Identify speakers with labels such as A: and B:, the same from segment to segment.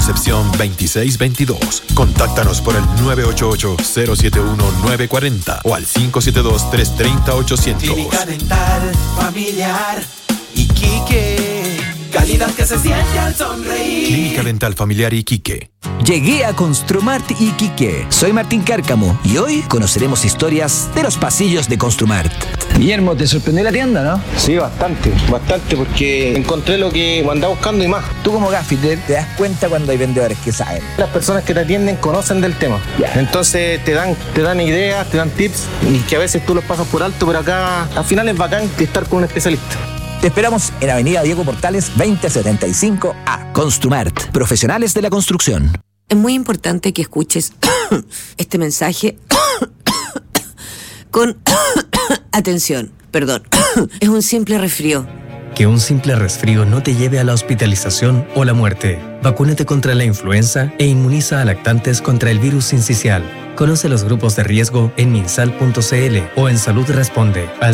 A: Concepción 2622. Contáctanos por el 988-071-940 o al 572-330-800.
B: Clínica Dental Familiar Iquique. Calidad que se siente al sonreír.
A: Clínica Dental Familiar Iquique.
C: Llegué a Construmart Iquique. Soy Martín Cárcamo y hoy conoceremos historias de los pasillos de Construmart.
D: Guillermo, ¿te sorprendió la tienda, no?
E: Sí, bastante, porque encontré lo que andaba buscando y más.
C: Tú como gaffiter te das cuenta cuando hay vendedores que saben.
E: Las personas que te atienden conocen del tema. Entonces te dan ideas, te dan tips y que a veces tú los pasas por alto, pero acá al final es bacán estar con un especialista.
C: Te esperamos en Avenida Diego Portales 2075A. Construmart, profesionales de la construcción.
F: Es muy importante que escuches este mensaje con atención. Perdón, es un simple resfrío.
G: Que un simple resfrío no te lleve a la hospitalización o la muerte. Vacúnate contra la influenza e inmuniza a lactantes contra el virus sincicial. Conoce los grupos de riesgo en minsal.cl o en Salud Responde al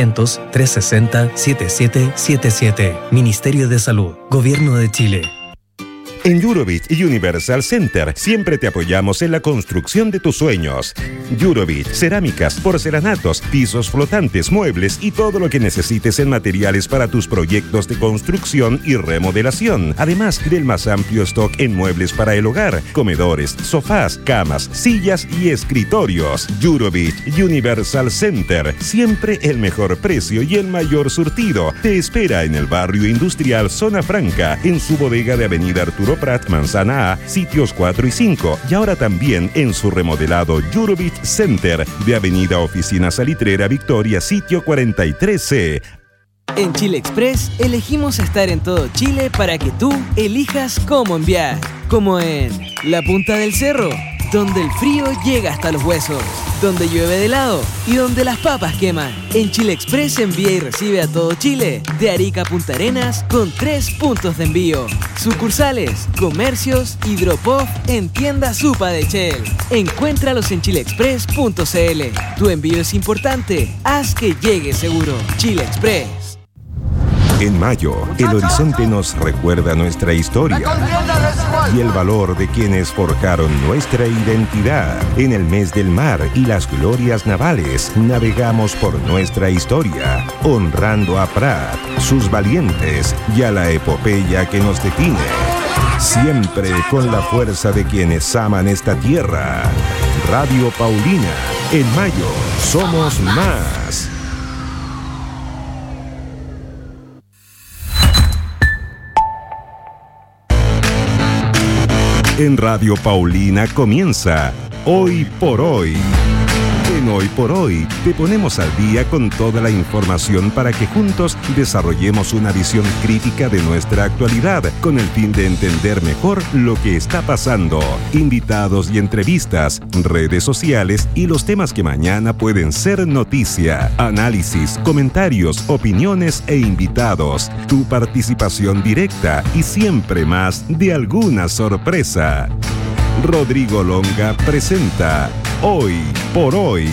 G: 600-360-7777. Ministerio de Salud, Gobierno de Chile.
H: En Jurovich Universal Center siempre te apoyamos en la construcción de tus sueños. Jurovich, cerámicas, porcelanatos, pisos flotantes, muebles y todo lo que necesites en materiales para tus proyectos de construcción y remodelación. Además del más amplio stock en muebles para el hogar, comedores, sofás, camas, sillas y escritorios. Jurovich Universal Center, siempre el mejor precio y el mayor surtido. Te espera en el barrio industrial Zona Franca, en su bodega de Avenida Arturo Prat, Manzana A, sitios 4 y 5, y ahora también en su remodelado Jurovich Center de Avenida Oficina Salitrera Victoria, sitio 43C.
I: En Chile Express elegimos estar en todo Chile para que tú elijas cómo enviar, como en la punta del cerro, donde el frío llega hasta los huesos, donde llueve de helado y donde las papas queman. En Chile Express envía y recibe a todo Chile, de Arica a Punta Arenas, con 3 puntos de envío. Sucursales, comercios y drop-off en tienda Supa de Shell. Encuéntralos en chileexpress.cl. Tu envío es importante, haz que llegue seguro. Chile Express.
H: En mayo, el horizonte nos recuerda nuestra historia y el valor de quienes forjaron nuestra identidad. En el mes del mar y las glorias navales, navegamos por nuestra historia, honrando a Prat, sus valientes y a la epopeya que nos define. Siempre con la fuerza de quienes aman esta tierra. Radio Paulina, en mayo, somos más. En Radio Paulina comienza Hoy por Hoy. En Hoy por Hoy te ponemos al día con toda la información para que juntos desarrollemos una visión crítica de nuestra actualidad con el fin de entender mejor lo que está pasando. Invitados y entrevistas, redes sociales y los temas que mañana pueden ser noticia. Análisis, comentarios, opiniones e invitados. Tu participación directa y siempre más de alguna sorpresa. Rodrigo Longa presenta Hoy por Hoy.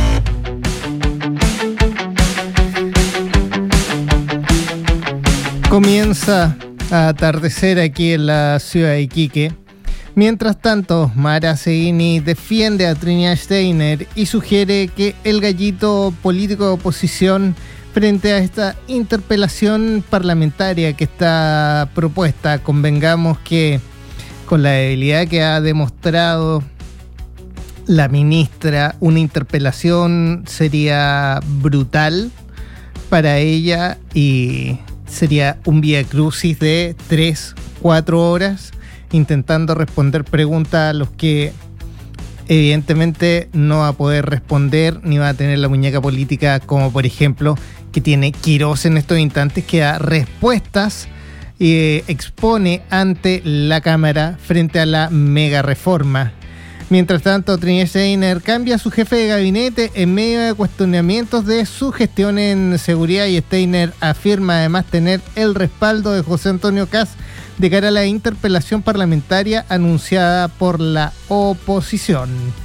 J: Comienza a atardecer aquí en la ciudad de Iquique. Mientras tanto, Mara Seguini defiende a Trinidad Steiner y sugiere que el gallito político de oposición frente a esta interpelación parlamentaria que está propuesta, convengamos que con la debilidad que ha demostrado la ministra, una interpelación sería brutal para ella y sería un viacrucis de 3-4 horas intentando responder preguntas a los que evidentemente no va a poder responder ni va a tener la muñeca política como por ejemplo que tiene Quirós en estos instantes, que da respuestas y expone ante la Cámara frente a la mega reforma. Mientras tanto, Trinidad Steiner cambia a su jefe de gabinete en medio de cuestionamientos de su gestión en seguridad y Steiner afirma además tener el respaldo de José Antonio Kast de cara a la interpelación parlamentaria anunciada por la oposición.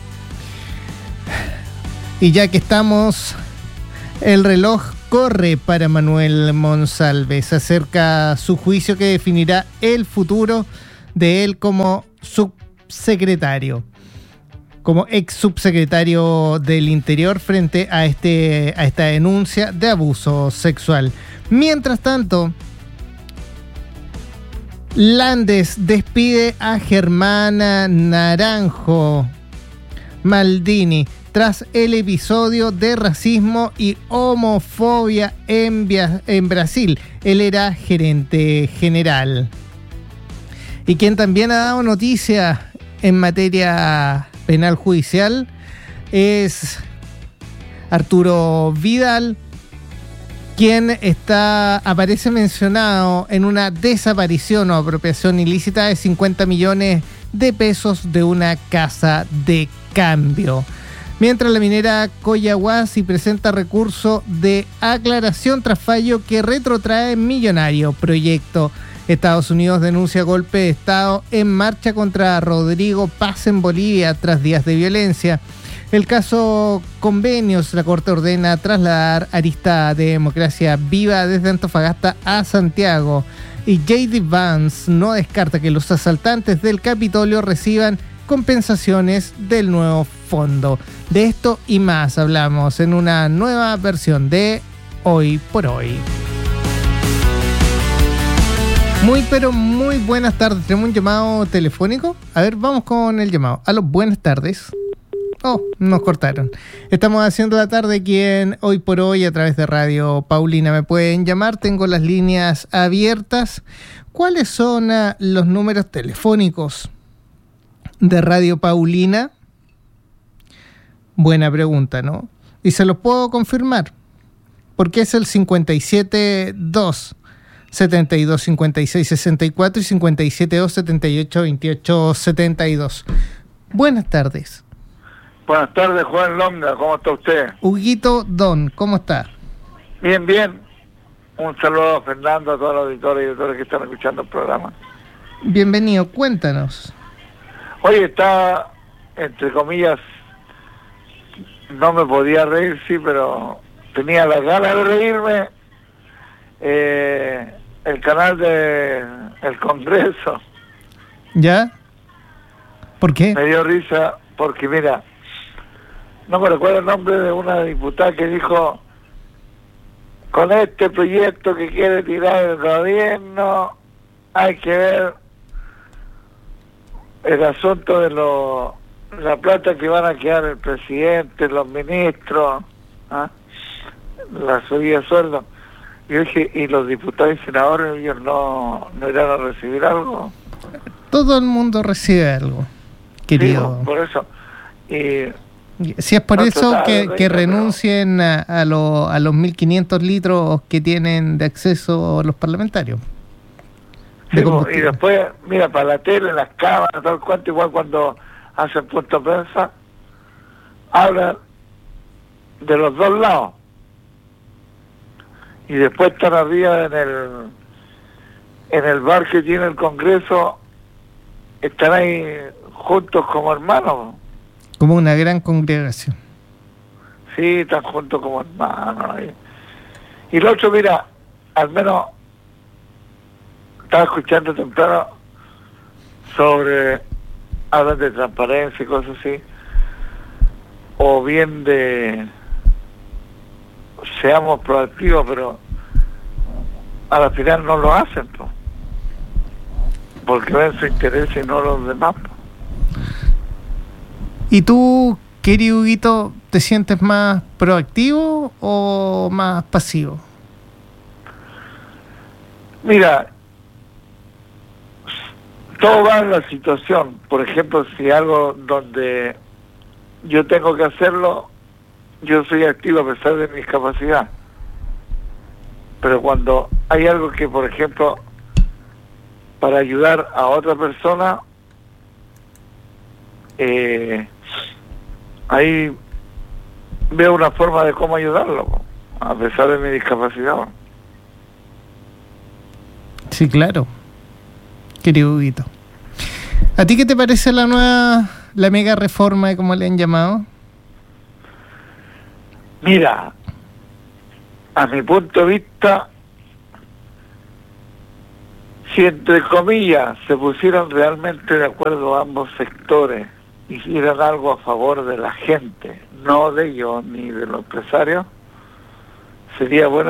J: Y ya que estamos, el reloj corre para Manuel Monsalve. Se acerca su juicio que definirá el futuro de él como subsecretario, como ex subsecretario del Interior frente a esta denuncia de abuso sexual. Mientras tanto, Landes despide a Germana Naranjo Maldini tras el episodio de racismo y homofobia en Brasil. Él era gerente general. Y quien también ha dado noticia en materia penal judicial es Arturo Vidal, quien aparece mencionado en una desaparición o apropiación ilícita de 50 millones de pesos de una casa de cambio. Mientras la minera Collahuasi presenta recurso de aclaración tras fallo que retrotrae millonario proyecto. Estados Unidos denuncia golpe de Estado en marcha contra Rodrigo Paz en Bolivia tras días de violencia. El caso Convenios, la Corte ordena trasladar arista de Democracia Viva desde Antofagasta a Santiago. Y J.D. Vance no descarta que los asaltantes del Capitolio reciban compensaciones del nuevo fondo. De esto y más hablamos en una nueva versión de Hoy por Hoy. Muy buenas tardes. Tenemos un llamado telefónico. A ver, vamos con el llamado. Aló, buenas tardes. Oh, nos cortaron. Estamos haciendo la tarde aquí en Hoy por Hoy a través de Radio Paulina. Me pueden llamar, tengo las líneas abiertas. ¿Cuáles son los números telefónicos de Radio Paulina? Buena pregunta, ¿no? Y se los puedo confirmar, porque es el 572 72 56 64 y 572 78 28 72. Buenas tardes.
K: Buenas tardes, Juan Longa, ¿cómo está usted?
J: Huguito Don, ¿cómo está?
K: Bien, bien. Un saludo a Fernando, a todos los auditores y auditores que están escuchando el programa.
J: Bienvenido, cuéntanos.
K: Oye, está, entre comillas, no me podía reír, sí, pero tenía las ganas de reírme. El canal de el Congreso.
J: ¿Ya? ¿Por qué?
K: Me dio risa porque, mira, no me recuerdo el nombre de una diputada que dijo: con este proyecto que quiere tirar el gobierno hay que ver el asunto de la plata que van a quedar el presidente, los ministros, la subida de sueldo. Yo dije, ¿y los diputados y senadores, ellos no irán a recibir algo?
J: Todo el mundo recibe algo, querido.
K: Sí, por eso.
J: Si es por eso que renuncien a los 1.500 litros que tienen de acceso los parlamentarios.
K: Sí, y después, mira, para la tele, las cámaras, todo el cuento, igual cuando hacen punto de prensa, hablan de los dos lados. Y después están arriba en el bar que tiene el Congreso, están ahí juntos como hermanos.
J: Como una gran congregación.
K: Sí, están juntos como hermanos. Y lo otro, mira, al menos estaba escuchando temprano hablan de transparencia y cosas así, o bien de seamos proactivos, pero a la final no lo hacen, po, porque ven su interés y no los demás, po.
J: ¿Y tú, querido Huguito, te sientes más proactivo o más pasivo?
K: Mira, todo va en la situación. Por ejemplo, si algo donde yo tengo que hacerlo, yo soy activo a pesar de mi discapacidad. Pero cuando hay algo que, por ejemplo, para ayudar a otra persona, ahí veo una forma de cómo ayudarlo, a pesar de mi discapacidad.
J: Sí, claro, querido Huguito. ¿A ti qué te parece la mega reforma, como le han llamado?
K: Mira, a mi punto de vista, si entre comillas se pusieran realmente de acuerdo ambos sectores, hicieran algo a favor de la gente, no de ellos ni de los empresarios, sería buena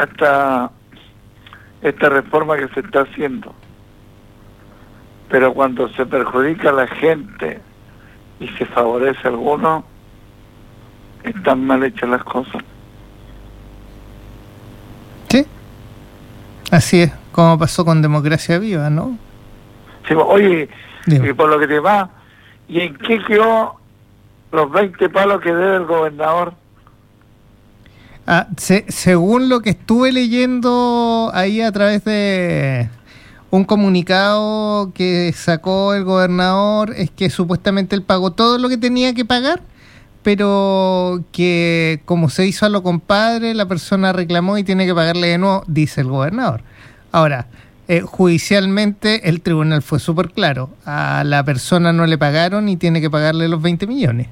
K: esta reforma que se está haciendo. Pero cuando se perjudica a la gente y se favorece a algunos, están mal hechas las cosas.
J: Sí, así es, como pasó con Democracia Viva, ¿no?
K: Sí, oye,
J: dime.
K: Y por lo que te va, ¿y en qué quedó los 20 palos que debe el gobernador?
J: Según lo que estuve leyendo ahí a través de un comunicado que sacó el gobernador, es que supuestamente él pagó todo lo que tenía que pagar, pero que como se hizo a lo compadre, la persona reclamó y tiene que pagarle de nuevo, dice el gobernador. Ahora, judicialmente el tribunal fue súper claro, a la persona no le pagaron y tiene que pagarle los 20 millones.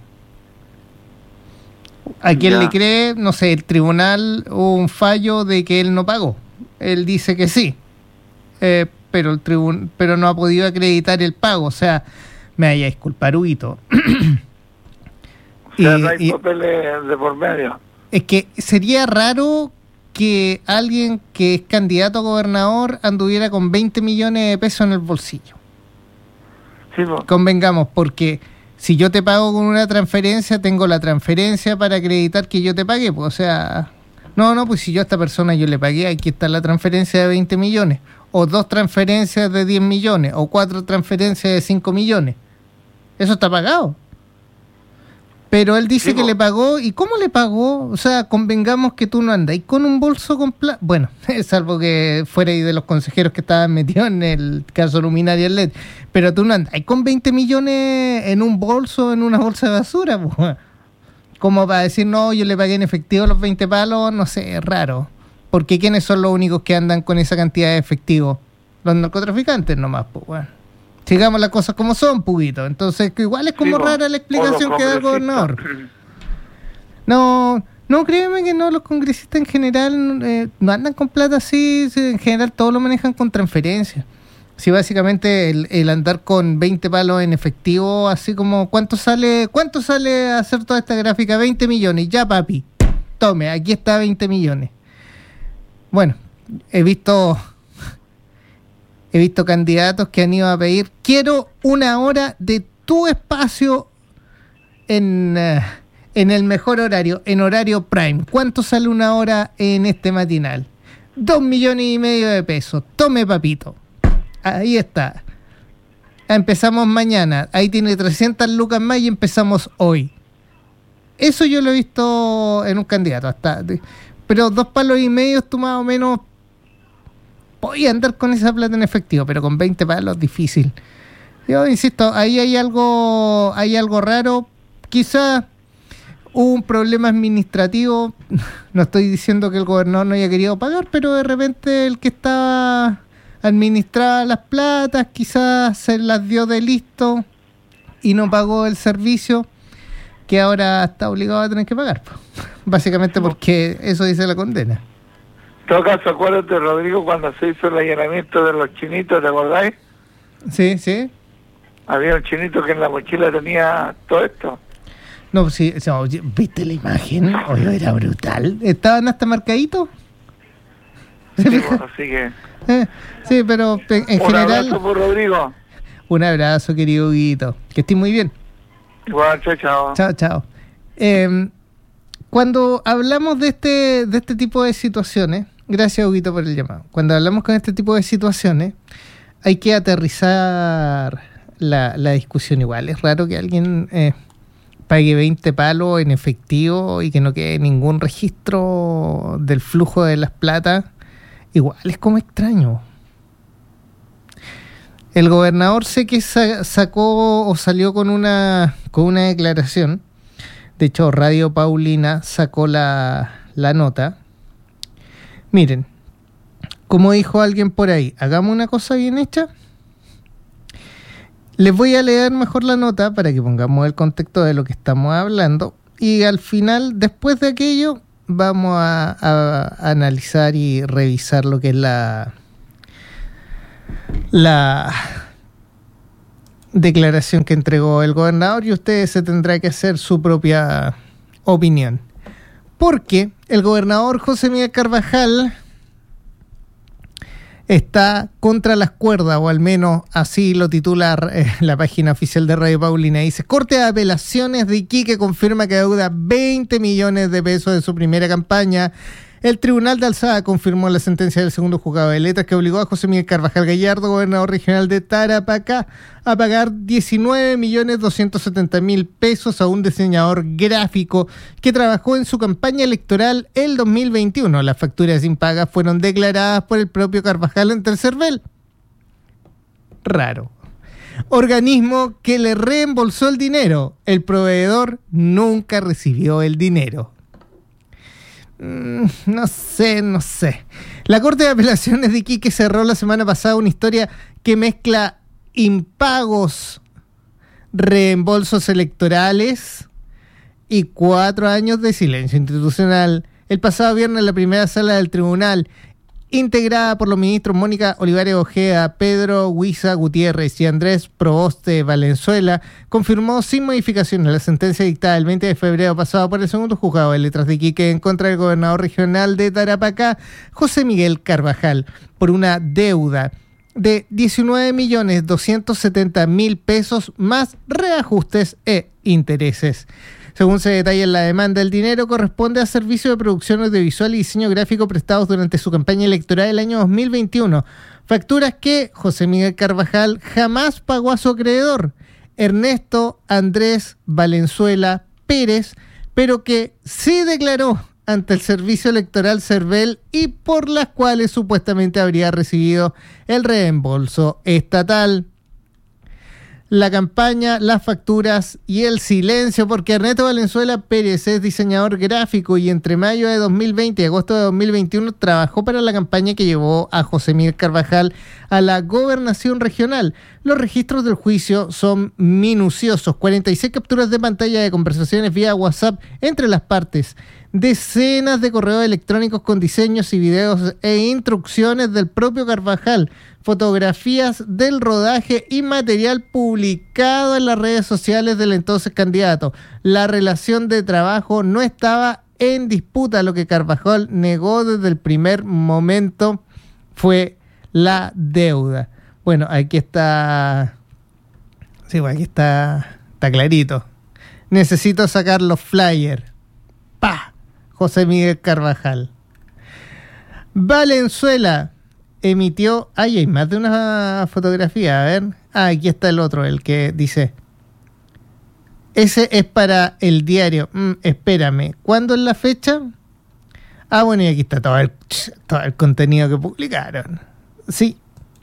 J: ¿A quién le cree? No sé, el tribunal hubo un fallo de que él no pagó. Él dice que sí, pero no ha podido acreditar el pago. O sea, me vaya a disculpar, Huguito.
K: O sea, no hay papeles de por medio.
J: Es que sería raro que alguien que es candidato a gobernador anduviera con 20 millones de pesos en el bolsillo.
K: Sí, pues.
J: Convengamos, porque si yo te pago con una transferencia, tengo la transferencia para acreditar que yo te pagué, pues, o sea, pues si yo a esta persona yo le pagué, aquí está la transferencia de 20 millones, o 2 transferencias de 10 millones, o 4 transferencias de 5 millones. Eso está pagado. Pero él dice que le pagó, ¿y cómo le pagó? O sea, convengamos que tú no andas y con un bolso con plata, bueno, salvo que fuera ahí de los consejeros que estaban metidos en el caso Luminaria LED, pero tú no andas y con 20 millones en un bolso, en una bolsa de basura, pues, como para decir, no, yo le pagué en efectivo los 20 palos, no sé, es raro, porque ¿quiénes son los únicos que andan con esa cantidad de efectivo? Los narcotraficantes nomás, pues, bueno. Sigamos las cosas como son, Puguito. Entonces, que igual es como rara la explicación que da el gobernador. No, créeme que no, los congresistas en general no andan con plata así, en general todo lo manejan con transferencias. Sí, básicamente el andar con 20 palos en efectivo, así como, ¿cuánto sale a hacer toda esta gráfica? 20 millones, ya papi, tome, aquí está 20 millones. Bueno, he visto candidatos que han ido a pedir, quiero 1 hora de tu espacio en el mejor horario, en horario prime. ¿Cuánto sale 1 hora en este matinal? 2,5 millones de pesos. Tome, papito. Ahí está. Empezamos mañana. Ahí tiene 300 lucas más y empezamos hoy. Eso yo lo he visto en un candidato. Pero 2,5 palos tú más o menos voy a andar con esa plata en efectivo, pero con 20 palos difícil. Yo insisto, ahí hay algo raro. Quizás hubo un problema administrativo. No estoy diciendo que el gobernador no haya querido pagar, pero de repente el que estaba administraba las platas quizás se las dio de listo y no pagó el servicio que ahora está obligado a tener que pagar. Básicamente porque eso dice la condena.
K: En todo caso, acuérdate, Rodrigo, cuando se hizo el allanamiento de los chinitos, ¿te acordáis?
J: Sí.
K: Había un chinito que en la mochila tenía todo esto.
J: No, sí, ¿viste la imagen? Oye, era brutal. ¿Estaban hasta marcaditos?
K: Sí, bueno, así que...
J: sí, pero en general...
K: Un abrazo por Rodrigo.
J: Un abrazo, querido Guito. Que estés muy bien.
K: Igual, chao.
J: Chao. Cuando hablamos de este tipo de situaciones, gracias, Huguito, por el llamado. Cuando hablamos con este tipo de situaciones, hay que aterrizar la discusión igual. Es raro que alguien pague 20 palos en efectivo y que no quede ningún registro del flujo de las platas. Igual es como extraño. El gobernador sé que sacó o salió con una declaración. De hecho, Radio Paulina sacó la nota. Miren, como dijo alguien por ahí, hagamos una cosa bien hecha. Les voy a leer mejor la nota para que pongamos el contexto de lo que estamos hablando. Y al final, después de aquello, vamos a analizar y revisar lo que es la la declaración que entregó el gobernador y usted se tendrá que hacer su propia opinión. Porque el gobernador José Miguel Carvajal está contra las cuerdas, o al menos así lo titula la página oficial de Radio Paulina. Dice: Corte de Apelaciones de Iquique confirma que adeuda 20 millones de pesos de su primera campaña. El Tribunal de Alzada confirmó la sentencia del segundo juzgado de letras que obligó a José Miguel Carvajal Gallardo, gobernador regional de Tarapacá, a pagar 19.270.000 pesos a un diseñador gráfico que trabajó en su campaña electoral el 2021. Las facturas impagas fueron declaradas por el propio Carvajal ante el CERVEL. Raro. Organismo que le reembolsó el dinero. El proveedor nunca recibió el dinero. No sé. La Corte de Apelaciones de Iquique cerró la semana pasada una historia que mezcla impagos, reembolsos electorales y 4 años de silencio institucional. El pasado viernes, la primera sala del tribunal, integrada por los ministros Mónica Olivares Ojeda, Pedro Huiza Gutiérrez y Andrés Proboste Valenzuela, confirmó sin modificaciones la sentencia dictada el 20 de febrero pasado por el segundo juzgado de letras de Iquique en contra del gobernador regional de Tarapacá, José Miguel Carvajal, por una deuda de 19.270.000 pesos más reajustes e intereses. Según se detalla en la demanda, el dinero corresponde a servicios de producción audiovisual y diseño gráfico prestados durante su campaña electoral del año 2021. Facturas que José Miguel Carvajal jamás pagó a su acreedor, Ernesto Andrés Valenzuela Pérez, pero que sí declaró ante el Servicio Electoral CERVEL y por las cuales supuestamente habría recibido el reembolso estatal. La campaña, las facturas y el silencio, porque Ernesto Valenzuela Pérez es diseñador gráfico y entre mayo de 2020 y agosto de 2021 trabajó para la campaña que llevó a José Miguel Carvajal a la gobernación regional. Los registros del juicio son minuciosos: 46 capturas de pantalla de conversaciones vía WhatsApp entre las partes, decenas de correos electrónicos con diseños y videos e instrucciones del propio Carvajal, fotografías del rodaje y material publicado en las redes sociales del entonces candidato. La relación de trabajo no estaba en disputa. Lo que Carvajal negó desde el primer momento fue la deuda. Bueno, aquí está. Sí, aquí está clarito. Necesito sacar los flyers. ¡Pah! José Miguel Carvajal. Valenzuela emitió... hay más de una fotografía, a ver. Aquí está el otro, el que dice... Ese es para el diario. Espérame, ¿cuándo es la fecha? Bueno, y aquí está todo el contenido que publicaron. Sí.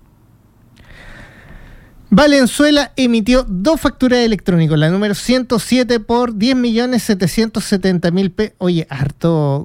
J: Valenzuela emitió 2 facturas electrónicas, la número 107 por 10.770.000 pesos. Oye, harto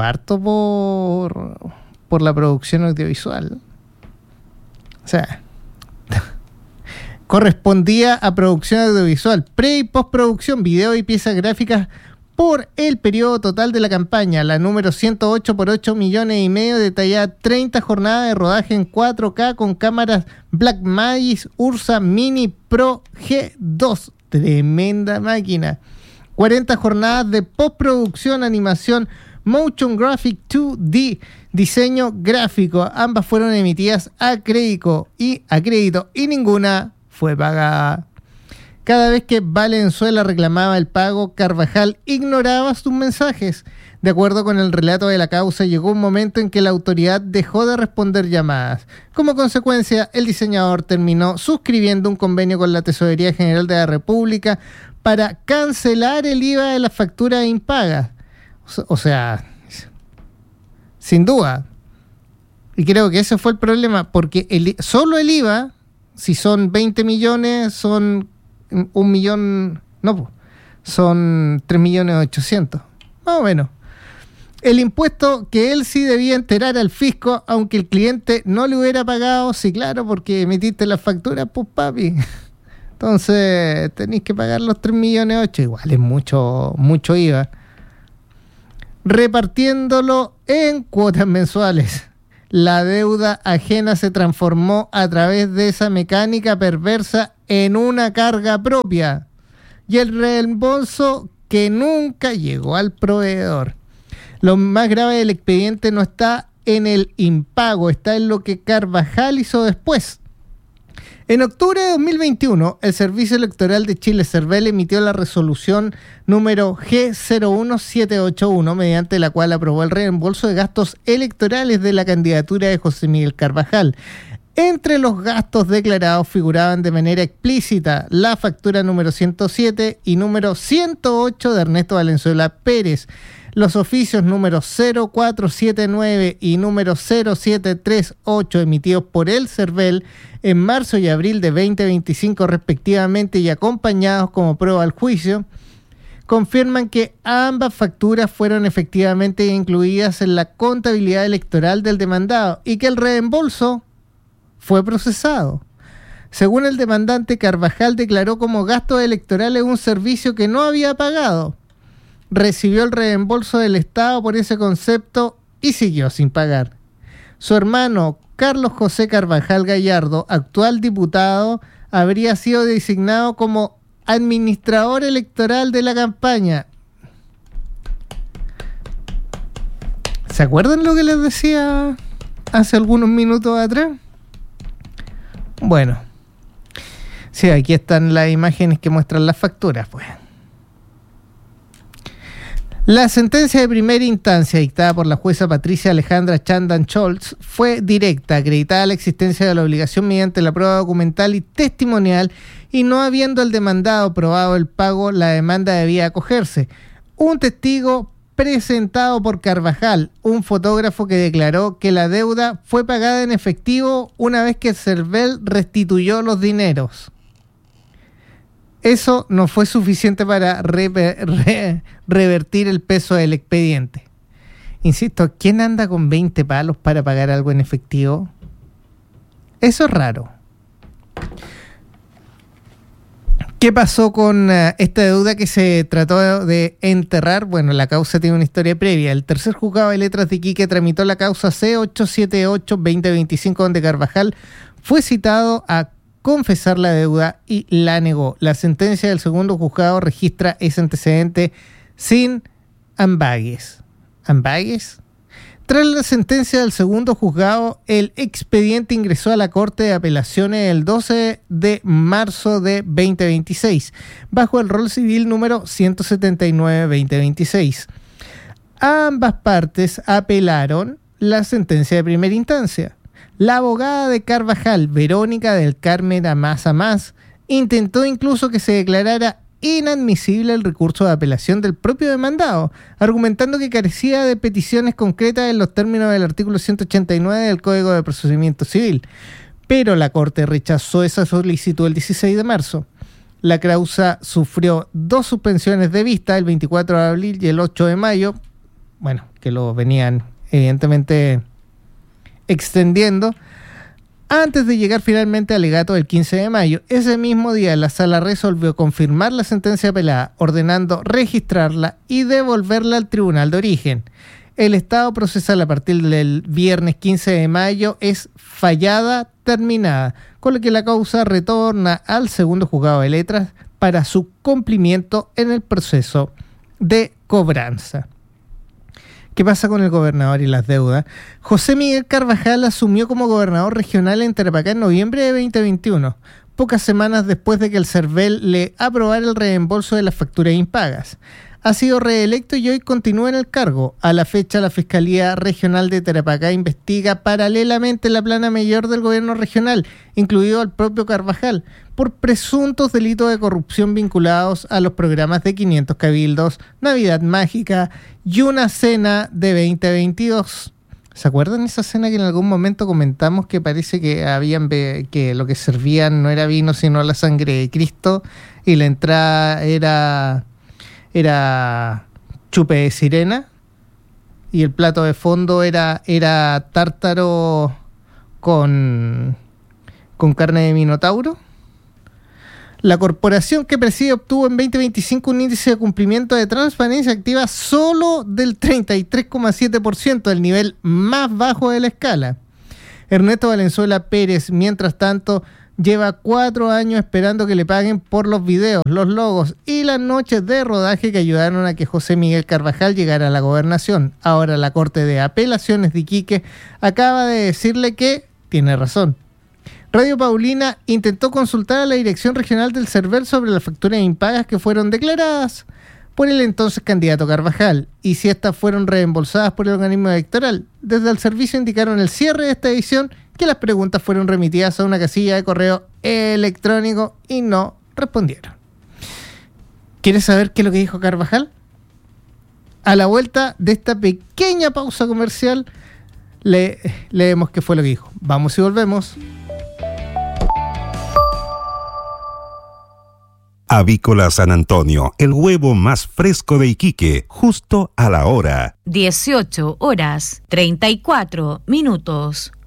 J: por la producción audiovisual. O sea, correspondía a producción audiovisual, pre y postproducción, video y piezas gráficas por el periodo total de la campaña. La número 108 por 8,5 millones, detallada 30 jornadas de rodaje en 4K con cámaras Blackmagic Ursa Mini Pro G2. Tremenda máquina. 40 jornadas de postproducción, animación, motion graphic 2D, diseño gráfico. Ambas fueron emitidas a crédito y ninguna fue pagada. Cada vez que Valenzuela reclamaba el pago, Carvajal ignoraba sus mensajes. De acuerdo con el relato de la causa, llegó un momento en que la autoridad dejó de responder llamadas. Como consecuencia, el diseñador terminó suscribiendo un convenio con la Tesorería General de la República para cancelar el IVA de las facturas impagas. O sea, sin duda. Y creo que ese fue el problema, porque solo el IVA, si son 20 millones, son 1 millón, no, son 3.800.000, más o menos. El impuesto que él sí debía enterar al fisco, aunque el cliente no le hubiera pagado. Sí, claro, porque emitiste la factura, pues papi. Entonces tenéis que pagar los 3.800.000, igual es mucho IVA. Repartiéndolo en cuotas mensuales. la deuda ajena se transformó a través de esa mecánica perversa en una carga propia y el reembolso que nunca llegó al proveedor. Lo más grave del expediente no está en el impago, está en lo que Carvajal hizo después. En octubre de 2021, el Servicio Electoral de Chile, CERVEL, emitió la resolución número G01781, mediante la cual aprobó el reembolso de gastos electorales de la candidatura de José Miguel Carvajal. Entre los gastos declarados figuraban de manera explícita la factura número 107 y número 108 de Ernesto Valenzuela Pérez, los oficios número 0479 y número 0738 emitidos por el CERVEL en marzo y abril de 2025 respectivamente y acompañados como prueba al juicio, confirman que ambas facturas fueron efectivamente incluidas en la contabilidad electoral del demandado y que el reembolso fue procesado. Según el demandante, Carvajal declaró como gastos electorales un servicio que no había pagado. Recibió el reembolso del Estado por ese concepto y siguió sin pagar. Su hermano, Carlos José Carvajal Gallardo, actual diputado, habría sido designado como administrador electoral de la campaña. ¿Se acuerdan lo que les decía hace algunos minutos atrás? Bueno, sí, aquí están las imágenes que muestran las facturas, pues. La sentencia de primera instancia dictada por la jueza Patricia Alejandra Chandan Scholz fue directa, acreditada la existencia de la obligación mediante la prueba documental y testimonial, y no habiendo el demandado probado el pago, la demanda debía acogerse. Un testigo presentado por Carvajal, un fotógrafo que declaró que la deuda fue pagada en efectivo una vez que el CERVEL restituyó los dineros. Eso no fue suficiente para revertir el peso del expediente. Insisto, ¿quién anda con 20 palos para pagar algo en efectivo? Eso es raro. ¿Qué pasó con esta deuda que se trató de enterrar? Bueno, la causa tiene una historia previa. El tercer juzgado de letras de Iquique tramitó la causa C878-2025, donde Carvajal fue citado a confesar la deuda y la negó. La sentencia del segundo juzgado registra ese antecedente sin ambages. ¿Ambages? Tras la sentencia del segundo juzgado, el expediente ingresó a la Corte de Apelaciones el 12 de marzo de 2026, bajo el rol civil número 179-2026. Ambas partes apelaron la sentencia de primera instancia. La abogada de Carvajal, Verónica del Carmen Amás, intentó incluso que se declarara inadmisible el recurso de apelación del propio demandado, argumentando que carecía de peticiones concretas en los términos del artículo 189 del Código de Procedimiento Civil. Pero la Corte rechazó esa solicitud el 16 de marzo. La causa sufrió 2 suspensiones de vista, el 24 de abril y el 8 de mayo, bueno, que lo venían evidentemente extendiendo, antes de llegar finalmente al alegato del 15 de mayo. Ese mismo día la sala resolvió confirmar la sentencia apelada, ordenando registrarla y devolverla al tribunal de origen. El estado procesal a partir del viernes 15 de mayo es fallada terminada, con lo que la causa retorna al segundo juzgado de letras para su cumplimiento en el proceso de cobranza. ¿Qué pasa con el gobernador y las deudas? José Miguel Carvajal asumió como gobernador regional en Tarapacá en noviembre de 2021, pocas semanas después de que el CERVEL le aprobara el reembolso de las facturas impagas. Ha sido reelecto y hoy continúa en el cargo. A la fecha, la Fiscalía Regional de Tarapacá investiga paralelamente la plana mayor del gobierno regional, incluido al propio Carvajal, por presuntos delitos de corrupción vinculados a los programas de 500 cabildos, Navidad Mágica y una cena de 2022. ¿Se acuerdan esa cena que en algún momento comentamos que parece que que lo que servían no era vino sino la sangre de Cristo y la entrada era chupe de sirena y el plato de fondo era tártaro con carne de minotauro? La corporación que preside obtuvo en 2025 un índice de cumplimiento de transparencia activa solo del 33,7%, el nivel más bajo de la escala. Ernesto Valenzuela Pérez, mientras tanto, lleva 4 años esperando que le paguen por los videos, los logos y las noches de rodaje que ayudaron a que José Miguel Carvajal llegara a la gobernación. Ahora la Corte de Apelaciones de Iquique acaba de decirle que tiene razón. Radio Paulina intentó consultar a la Dirección Regional del CERVEL sobre las facturas impagas que fueron declaradas por el entonces candidato Carvajal y si estas fueron reembolsadas por el organismo electoral. Desde el servicio indicaron el cierre de esta edición que las preguntas fueron remitidas a una casilla de correo electrónico y no respondieron. ¿Quieres saber qué es lo que dijo Carvajal? A la vuelta de esta pequeña pausa comercial leemos qué fue lo que dijo. Vamos y volvemos.
H: Avícola San Antonio, el huevo más fresco de Iquique, justo a la hora.
L: 18 horas 34 minutos.